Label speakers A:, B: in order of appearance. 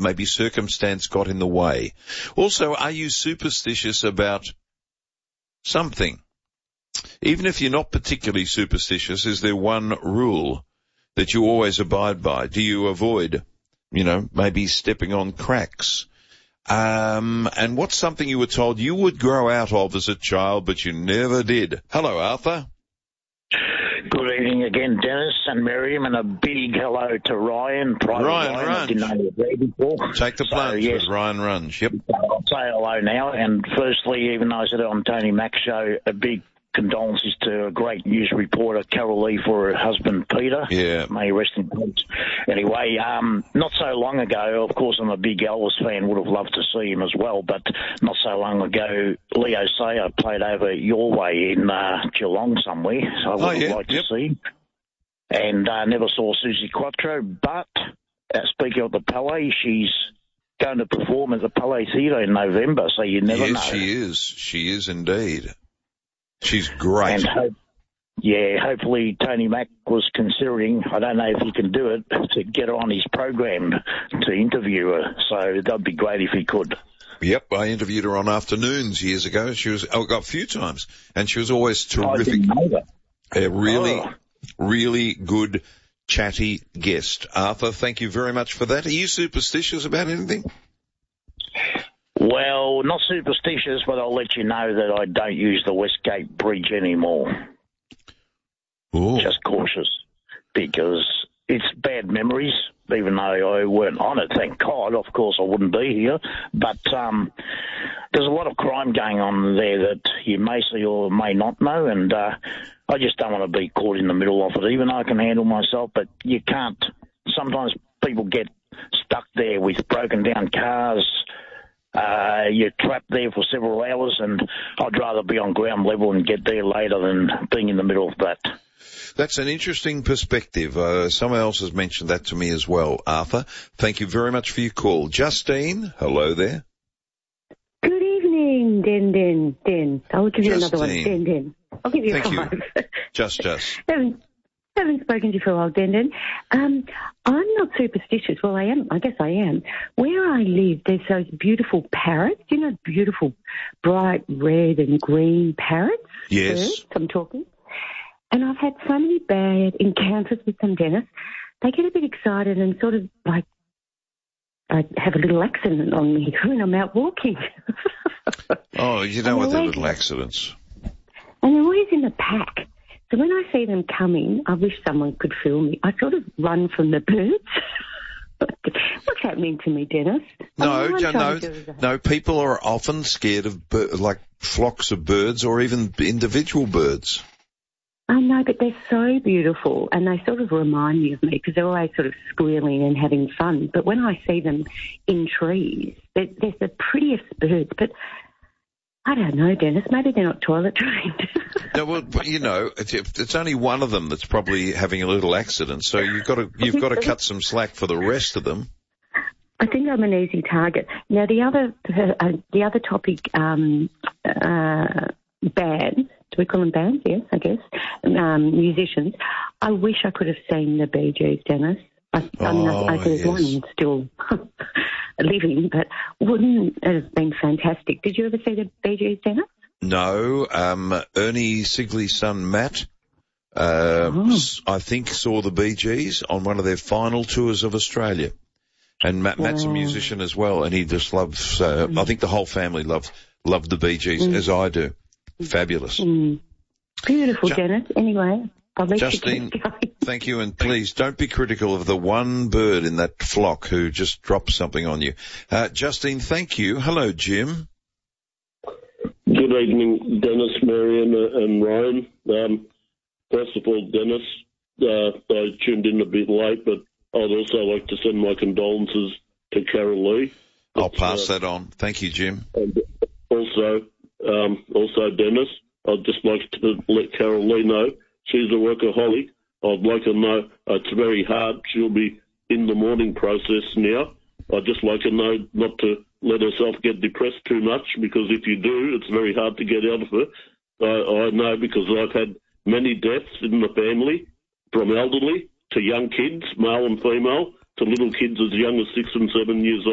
A: maybe circumstance got in the way. Also, are you superstitious about something? Even if you're not particularly superstitious, is there one rule that you always abide by? Do you avoid, maybe stepping on cracks? And what's something you were told you would grow out of as a child, but you never did? Hello, Arthur.
B: Good evening again, Dennis and Miriam, and a big hello to Ryan.
A: Ryan Runge.
B: I didn't know you were there before.
A: Take the plunge with Ryan Runge. Yep.
B: I'll say hello now. And firstly, even though I said it on Tony Mack's show, a big condolences to a great news reporter, Carol Lee, for her husband, Peter.
A: Yeah.
B: May he rest in peace. Anyway, not so long ago, of course, I'm a big Elvis fan, would have loved to see him as well, but not so long ago, Leo Sayer played over your way in Geelong somewhere, so I would have liked to see him. And never saw Susie Quattro, but speaking of the Palais, she's going to perform at the Palais Theatre in November, so you never know.
A: Yes, she is indeed. She's great.
B: And hopefully Tony Mack was considering, I don't know if he can do it, to get her on his program to interview her. So that'd be great if he could.
A: Yep, I interviewed her on Afternoons years ago. She was a few times, and she was always terrific.
B: I didn't know that.
A: A really good, chatty guest. Arthur, thank you very much for that. Are you superstitious about anything?
B: Well, not superstitious, but I'll let you know that I don't use the Westgate Bridge anymore.
A: Ooh.
B: Just cautious, because it's bad memories, even though I weren't on it, thank God. Of course, I wouldn't be here. But there's a lot of crime going on there that you may see or may not know, and I just don't want to be caught in the middle of it. Even though I can handle myself, but you can't. Sometimes people get stuck there with broken down cars. You're trapped there for several hours, and I'd rather be on ground level and get there later than being in the middle of that.
A: That's an interesting perspective. Someone else has mentioned that to me as well, Arthur. Thank you very much for your call. Justine, hello there.
C: Good evening, Den. I'll give you another one, Den. I'll give you
A: Thank
C: five.
A: You. Just.
C: Haven't spoken to you for a while, Den. I'm not superstitious. Well, I am. I guess I am. Where I live, there's those beautiful parrots. Beautiful bright red and green parrots.
A: Yes.
C: Birds, I'm talking. And I've had so many bad encounters with them, Dennis. They get a bit excited and sort of like I have a little accident on me when I'm out walking.
A: Oh, you know what, they're little accidents.
C: And they're always in the pack. So when I see them coming, I wish someone could film me. I sort of run from the birds. What's happening to me, Dennis?
A: No. People are often scared of like flocks of birds or even individual birds.
C: I know, but they're so beautiful, and they sort of remind me of me because they're always sort of squealing and having fun. But when I see them in trees, they're the prettiest birds. But I don't know, Dennis. Maybe they're not toilet trained.
A: No, well, it's only one of them that's probably having a little accident. So you've got to cut some slack for the rest of them.
C: I think I'm an easy target. Now the other topic, bands. Do we call them bands? Yes, I guess. Musicians. I wish I could have seen the Bee Gees, Dennis. There's one still living, but wouldn't it have been fantastic? Did you ever see the Bee Gees, Dennis?
A: No. Ernie Sigley's son, Matt, I think saw the Bee Gees on one of their final tours of Australia. And Matt's a musician as well, and he just loves, I think the whole family loved the Bee Gees, as I do. Fabulous.
C: Beautiful, Dennis. Anyway, I'll let
A: Justine,
C: you keep going.
A: Thank you, and please don't be critical of the one bird in that flock who just dropped something on you. Justine, thank you. Hello, Jim.
D: Good evening, Dennis, Marion, and Ryan. First of all, Dennis, I tuned in a bit late, but I'd also like to send my condolences to Carol Lee.
A: I'll pass that on. Thank you, Jim.
D: And also, Dennis, I'd just like to let Carol Lee know she's a workaholic. I'd like to know it's very hard. She'll be in the mourning process now. I'd just like to know not to let herself get depressed too much, because if you do, it's very hard to get out of it. I know, because I've had many deaths in the family, from elderly to young kids, male and female, to little kids as young as 6 and 7 years old.